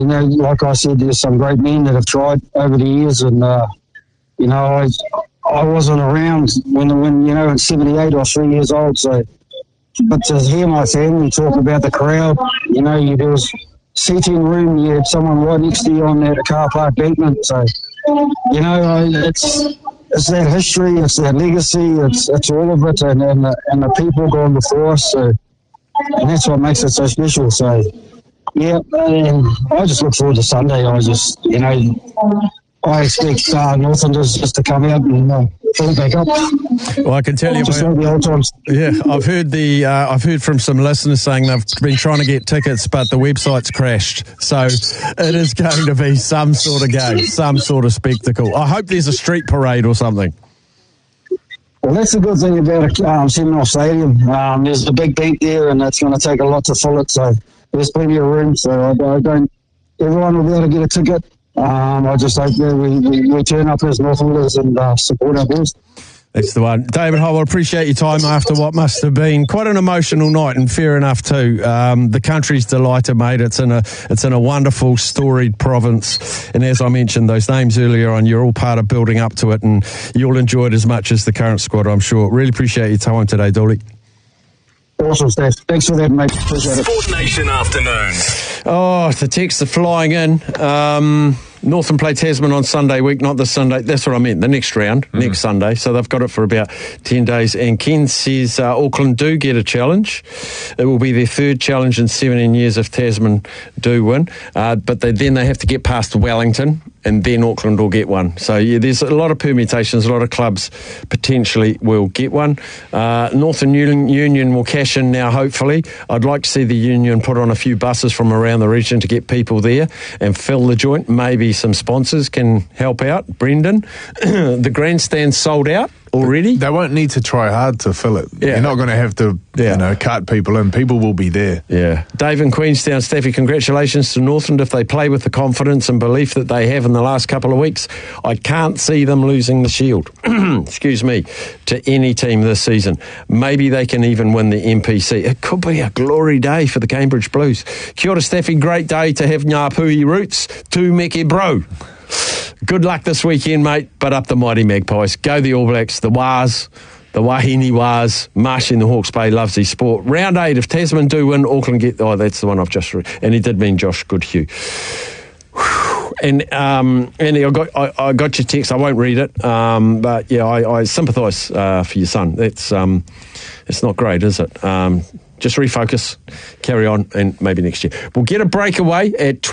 like I said, there's some great men that have tried over the years, and I wasn't around when in 78 or 3 years old. So, but to hear my family talk about the crowd, there was seating room. You had someone right next to you on that car park Beekman. So, it's that history, it's that legacy, it's all of it, and the people gone before us. So, and that's what makes it so special. So, yeah, and I just look forward to Sunday. I expect Northlanders just to come out and fill back up. Well, I can tell you, just like the old times. Yeah, I've heard from some listeners saying they've been trying to get tickets, but the website's crashed. So it is going to be some sort of game, some sort of spectacle. I hope there's a street parade or something. Well, that's the good thing about Seminole Stadium. There's a big bank there, and it's going to take a lot to fill it. So there's plenty of room. So everyone will be able to get a ticket. I just hope that we turn up as Northlanders and support our boys. That's the one. David Howell, appreciate your time after what must have been quite an emotional night, and fair enough too. The country's delighted, mate. It's in a wonderful, storied province, and as I mentioned, those names earlier on, you're all part of building up to it, and you'll enjoy it as much as the current squad, I'm sure. Really appreciate your time today, Dooley. Awesome, Steph. Thanks for that, mate. Appreciate it. Sport Nation Afternoon. Oh, the texts are flying in. Northland play Tasman on Sunday week, not this Sunday. That's what I meant, the next round, next Sunday. So they've got it for about 10 days. And Ken says Auckland do get a challenge. It will be their third challenge in 17 years if Tasman do win. But then they have to get past Wellington, and then Auckland will get one. So, yeah, there's a lot of permutations. A lot of clubs potentially will get one. Northern Union will cash in now, hopefully. I'd like to see the Union put on a few buses from around the region to get people there and fill the joint. Maybe some sponsors can help out. Brendan, the grandstand's sold out already. They won't need to try hard to fill it. Yeah. You're not going to have to, cart people in. People will be there. Yeah. Dave in Queenstown, Staffy, congratulations to Northland if they play with the confidence and belief that they have in the last couple of weeks. I can't see them losing the Shield, excuse me, to any team this season. Maybe they can even win the MPC. It could be a glory day for the Cambridge Blues. Kia ora, Staffy. Great day to have Ngāpuhi roots. Tu meke bro. Good luck this weekend, mate, but up the mighty Magpies. Go the All Blacks, the Wars, the Wahine Wars. Marshy in the Hawke's Bay loves his sport. Round 8, if Tasman do win, Auckland get... Oh, that's the one I've just read. And he did mean Josh Goodhue. And Andy, I got your text. I won't read it, but yeah, I sympathise for your son. It's not great, is it? Just refocus, carry on, and maybe next year. We'll get a breakaway at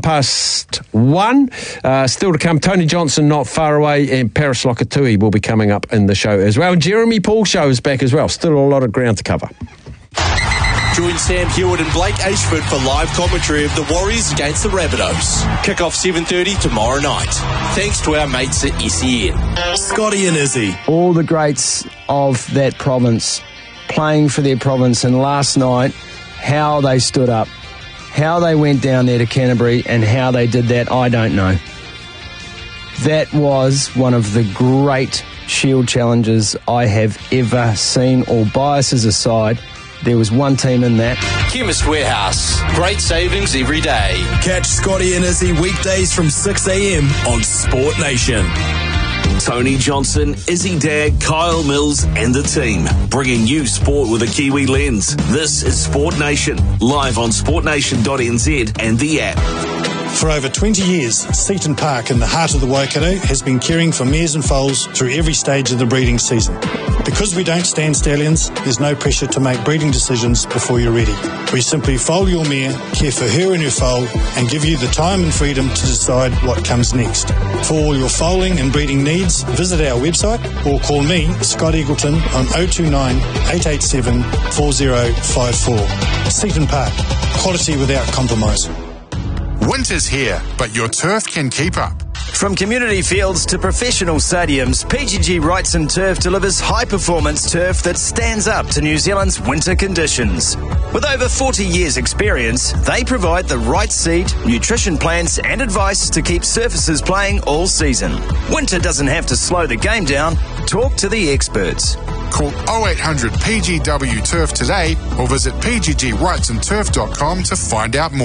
1:21. Still to come, Tony Johnson not far away, and Paris Lokatui will be coming up in the show as well. Jeremy Paul show is back as well. Still a lot of ground to cover. Join Sam Hewitt and Blake Ashford for live commentary of the Warriors against the Rabbitohs. Kick off 7:30 tomorrow night. Thanks to our mates at SEN. Scotty and Izzy. All the greats of that province playing for their province, and last night, how they stood up, how they went down there to Canterbury, and how they did that, I don't know. That was one of the great Shield challenges I have ever seen. All biases aside, there was one team in that. Chemist Warehouse. Great savings every day. Catch Scotty and Izzy weekdays from 6 a.m. on Sport Nation. Tony Johnson, Izzy Dag, Kyle Mills and the team, bringing you sport with a Kiwi lens. This is Sport Nation, live on sportnation.nz and the app. For over 20 years, Seaton Park in the heart of the Waikato has been caring for mares and foals through every stage of the breeding season. Because we don't stand stallions, there's no pressure to make breeding decisions before you're ready. We simply foal your mare, care for her and her foal, and give you the time and freedom to decide what comes next. For all your foaling and breeding needs, visit our website or call me, Scott Eagleton, on 029 887 4054. Seaton Park, quality without compromise. Winter's here, but your turf can keep up. From community fields to professional stadiums, PGG Wrightson Turf delivers high-performance turf that stands up to New Zealand's winter conditions. With over 40 years' experience, they provide the right seed, nutrition plans and advice to keep surfaces playing all season. Winter doesn't have to slow the game down. Talk to the experts. Call 0800 PGW Turf today or visit pggwrightsonturf.com to find out more.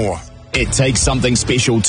It takes something special